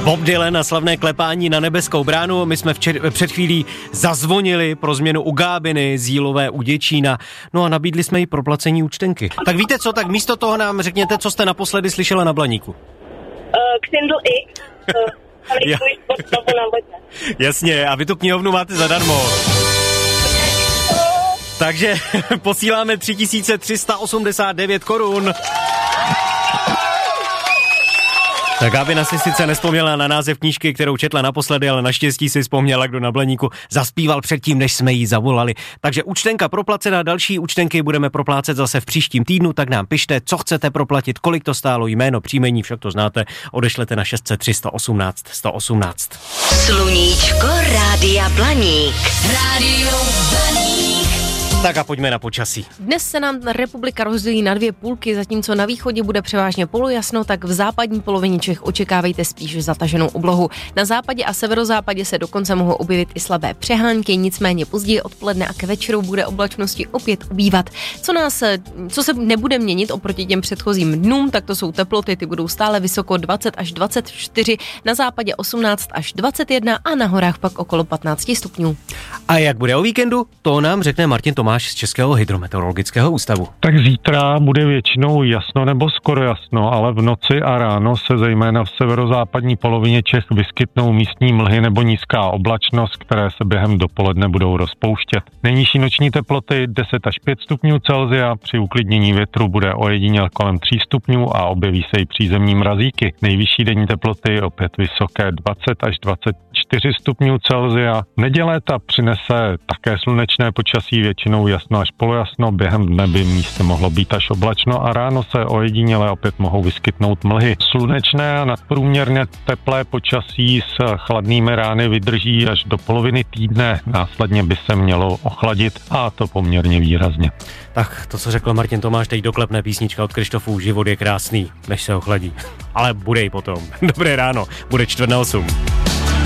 Bob Dylan a slavné klepání na Nebeskou bránu. My jsme před chvílí zazvonili pro změnu u Gábiny z Jílové u Děčína. No a nabídli jsme jí proplacení účtenky. Tak víte co, tak místo toho nám řekněte, co jste naposledy slyšela na Blaníku. Kindle X. Jasně, a vy tu knihovnu máte zadarmo. Takže posíláme 3389 korun. Tak Gábina si sice nespomněla na název knížky, kterou četla naposledy, ale naštěstí si vzpomněla, kdo na Blaníku zaspíval předtím, než jsme jí zavolali. Takže účtenka proplacená, další účtenky budeme proplácet zase v příštím týdnu, tak nám pište, co chcete proplatit, kolik to stálo, jméno, příjmení, však to znáte, odešlete na 603 118 118. Sluníčko Rádia Blaník. Rádio Blaník. Tak a pojďme na počasí. Dnes se nám republika rozdělí na dvě půlky, zatímco na východě bude převážně polojasno, tak v západní polovině Čech očekávejte spíš zataženou oblohu. Na západě a severozápadě se dokonce mohou objevit i slabé přehánky, nicméně později odpoledne a k večeru bude oblačnosti opět ubývat. Co se nebude měnit oproti těm předchozím dnům, tak to jsou teploty, ty budou stále vysoko 20 až 24, na západě 18 až 21 a na horách pak okolo 15 stupňů. A jak bude o víkendu, to nám řekne Martin Tomáš z Českého hydrometeorologického ústavu. Tak zítra bude většinou jasno nebo skoro jasno, ale v noci a ráno se zejména v severozápadní polovině Čech vyskytnou místní mlhy nebo nízká oblačnost, které se během dopoledne budou rozpouštět. Nejnižší noční teploty 10 až 5 stupňů Celsia, při uklidnění větru bude ojediněl kolem 3 stupňů a objeví se i přízemní mrazíky. Nejvyšší denní teploty opět vysoké 20 až 24 stupňů Celsia. Neděle ta přinese také slunečné počasí, většinou jasno až polojasno, během dne by místy mohlo být až oblačno a ráno se ojediněle opět mohou vyskytnout mlhy. Slunečné a nadprůměrně teplé počasí s chladnými rány vydrží až do poloviny týdne, následně by se mělo ochladit a to poměrně výrazně. Tak to, co řekl Martin Tomáš, teď doklepne písnička od Krištofu, život je krásný, než se ochladí. Ale bude i potom. Dobré ráno, bude 7:45.